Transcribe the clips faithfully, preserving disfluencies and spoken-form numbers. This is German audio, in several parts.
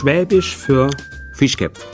Schwäbisch für Fischköpf.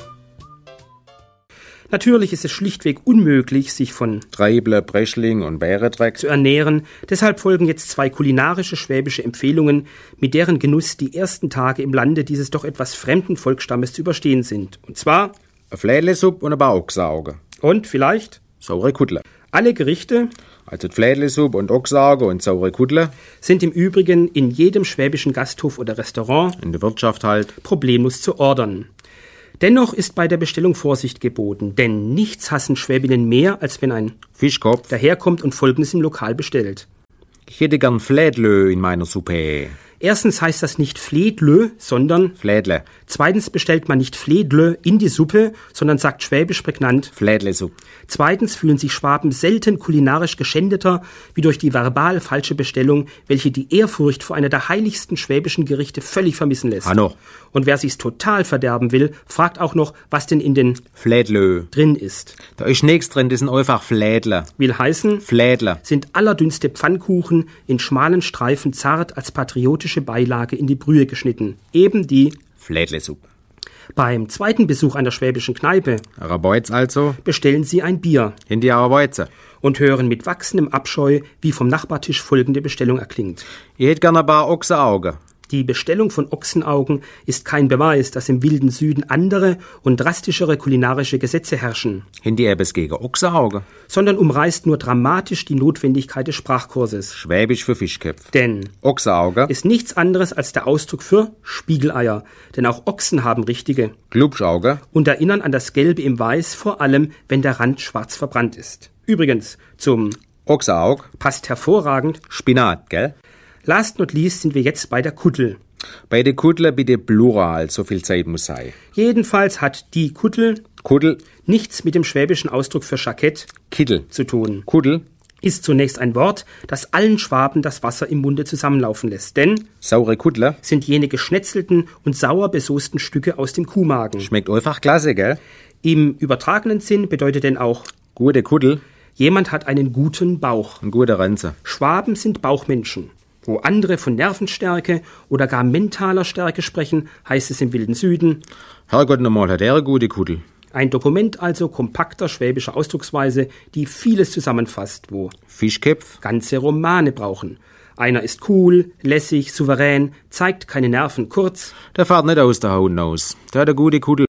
Natürlich ist es schlichtweg unmöglich, sich von Treible, Breschling und Bärendreck zu ernähren. Deshalb folgen jetzt zwei kulinarische schwäbische Empfehlungen, mit deren Genuss die ersten Tage im Lande dieses doch etwas fremden Volksstammes zu überstehen sind. Und zwar eine Flädlesuppe und ein paar Ochsenaugen. und vielleicht Saure Kuttle. alle Gerichte Also die Flädlesuppe und Ochsenaugen und saure Kuttle. sind im Übrigen in jedem schwäbischen Gasthof oder Restaurant In der Wirtschaft halt. problemlos zu ordern. Dennoch ist bei der Bestellung Vorsicht geboten, denn nichts hassen Schwäbinnen mehr, als wenn ein Fischkopf. daherkommt und Folgendes im Lokal bestellt. Ich hätte gern Flädlö in meiner Suppe. Erstens heißt das nicht Fledlö, sondern Flädle. zweitens bestellt man nicht Fledlö in die Suppe, sondern sagt schwäbisch prägnant. Flädlesuppe. Zweitens fühlen sich Schwaben selten kulinarisch geschändeter wie durch die verbal falsche Bestellung, welche die Ehrfurcht vor einer der heiligsten schwäbischen Gerichte völlig vermissen lässt. Hanno. Und wer sich's total verderben will, fragt auch noch, was denn in den Flädlö. drin ist. Da ist nichts drin, das sind einfach Flädle. Will heißen, Flädle. sind allerdünnste Pfannkuchen in schmalen Streifen zart als patriotische Beilage in die Brühe geschnitten. Eben die. Flädlesuppe. Beim zweiten Besuch einer schwäbischen Kneipe Rabeuz also. bestellen Sie ein Bier In die Rabeuz. und hören mit wachsendem Abscheu, wie vom Nachbartisch folgende Bestellung erklingt. Ich hätte gern ein paar Ochsenaugen. Die Bestellung von Ochsenaugen ist kein Beweis, dass im wilden Süden andere und drastischere kulinarische Gesetze herrschen, In die etwas gegen Ochsenaugen. sondern umreißt nur dramatisch die Notwendigkeit des Sprachkurses. Schwäbisch für Fischköpf. Denn Ochsenaugen. ist nichts anderes als der Ausdruck für Spiegeleier, denn auch Ochsen haben richtige Glubschaugen. und erinnern an das Gelbe im Weiß, vor allem wenn der Rand schwarz verbrannt ist. Übrigens, zum Ochsenaug. passt hervorragend. Spinat, gell? Last not least sind wir jetzt bei der Kuttel. Bei der Kuttle bitte Plural, so viel Zeit muss sein. Jedenfalls hat die Kuttel Kuttel, nichts mit dem schwäbischen Ausdruck für Jackett Kittel. zu tun. Kuttel, Ist zunächst ein Wort, das allen Schwaben das Wasser im Munde zusammenlaufen lässt, denn saure Kuttle. sind jene geschnetzelten und sauer besoßten Stücke aus dem Kuhmagen. Schmeckt einfach klasse, gell? Im übertragenen Sinn bedeutet denn auch, Gute Kuttel, jemand hat einen guten Bauch. ein guter Renze. Schwaben sind Bauchmenschen. Wo andere von Nervenstärke oder gar mentaler Stärke sprechen, heißt es im wilden Süden. Herrgott, nochmal hat er eine gute Kuttel. Ein Dokument also kompakter schwäbischer Ausdrucksweise, die vieles zusammenfasst, wo Fischköpf, ganze Romane brauchen. Einer ist cool, lässig, souverän, zeigt keine Nerven, kurz. der fährt nicht aus der Haut aus. Der hat eine gute Kuttel.